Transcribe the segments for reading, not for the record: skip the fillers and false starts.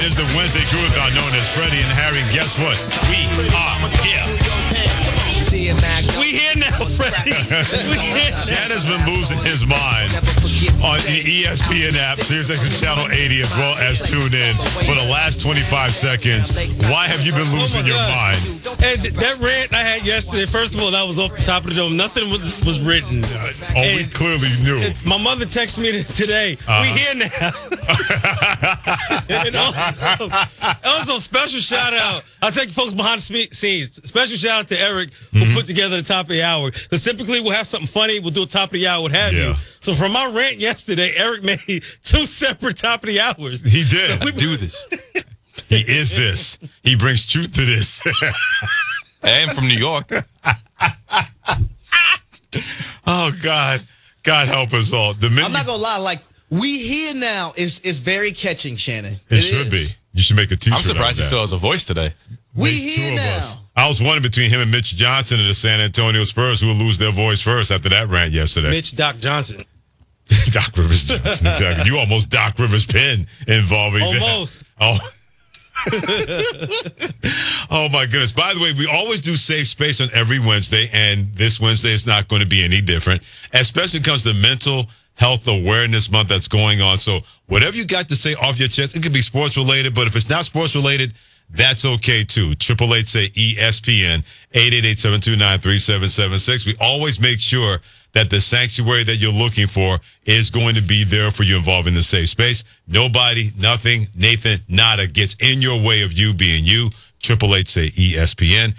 It's the Wednesday Groove-Thon known as Freddie and Harry. And guess what? We are here. We here now, Freddie. Shannon's been losing his mind on the ESPN app, SiriusXM Channel 80, as well as TuneIn for the last 25 seconds. Why have you been losing your mind? And that rant I had yesterday, first of all, that was off the top of the dome. Nothing was written. We clearly knew. My mother texted me today. We here now. And also, special shout out. I'll take folks behind the scenes. Special shout out to Eric who put together the top of the hour. Because typically we'll have something funny. We'll do a top of the hour, what have you. So from my rant yesterday, Eric made 2 separate top of the hours. He did. So do this. He is this. He brings truth to this. I am from New York. Oh, God. God help us all. I'm not going to lie. Like, we here now is very catching, Shannon. It should be. You should make a t-shirt. I'm surprised he still has a voice today. We here now. I was wondering between him and Mitch Johnson of the San Antonio Spurs who will lose their voice first after that rant yesterday. Mitch Doc Johnson. Doc Rivers Johnson, exactly. You almost Doc Rivers pen involving almost. That. Oh, my goodness. By the way, we always do Safe Space on every Wednesday, and this Wednesday is not going to be any different, especially when it comes to Mental Health Awareness Month that's going on. So whatever you got to say off your chest, it could be sports related, but if it's not sports related, that's okay too. 888 say ESPN, 888-729-3776. We always make sure that the sanctuary that you're looking for is going to be there for you involved in the safe space. Nobody, nothing, Nathan, nada gets in your way of you being you. 888 say ESPN,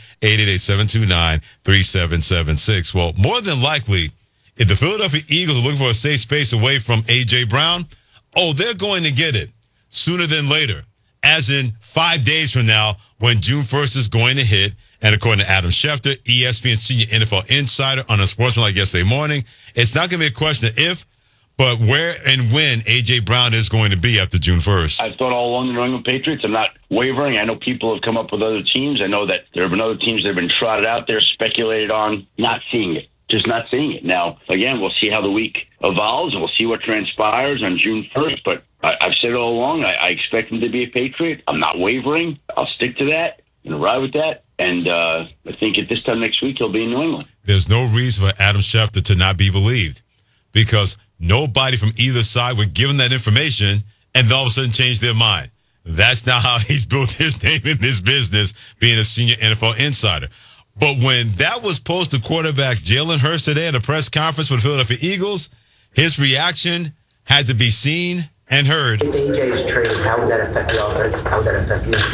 888-729-3776. Well, more than likely, if the Philadelphia Eagles are looking for a safe space away from A.J. Brown, they're going to get it sooner than later, as in 5 days from now when June 1st is going to hit. And according to Adam Schefter, ESPN senior NFL insider on Unsportsmanlike yesterday morning, it's not going to be a question of if, but where and when A.J. Brown is going to be after June 1st. I've thought all along the New England Patriots. I'm not wavering. I know people have come up with other teams. I know that there have been other teams that have been trotted out there, speculated on, not seeing it. Just not seeing it. Now, again, we'll see how the week evolves, and we'll see what transpires on June 1st. But I've said all along, I expect him to be a Patriot. I'm not wavering. I'll stick to that and ride with that. And I think at this time next week, he'll be in New England. There's no reason for Adam Schefter to not be believed because nobody from either side would give him that information and all of a sudden change their mind. That's not how he's built his name in this business, being a senior NFL insider. But when that was posed to quarterback Jalen Hurts today at a press conference with the Philadelphia Eagles, his reaction had to be seen and heard. If AJ is traded, how would that affect the offense? How would that affect you?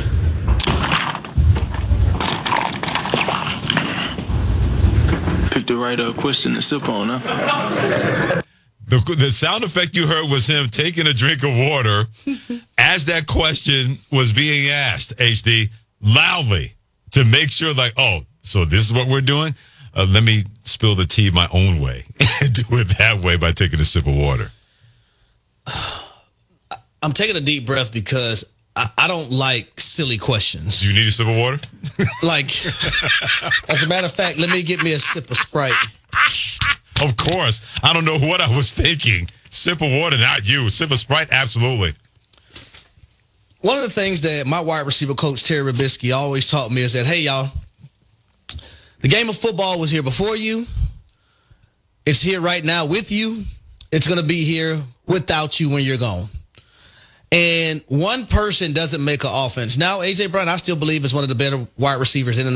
Picked the right question to sip on, huh? The sound effect you heard was him taking a drink of water as that question was being asked, HD, loudly, to make sure, so this is what we're doing? Let me spill the tea my own way and do it that way by taking a sip of water. I'm taking a deep breath because I don't like silly questions. Do you need a sip of water? As a matter of fact, let me get me a sip of Sprite. Of course. I don't know what I was thinking. Sip of water, not you. Sip of Sprite, absolutely. One of the things that my wide receiver coach, Terry Robisky, always taught me is that, hey, y'all, the game of football was here before you. It's here right now with you. It's going to be here without you when you're gone. And one person doesn't make an offense. Now, A.J. Brown, I still believe is one of the better wide receivers in the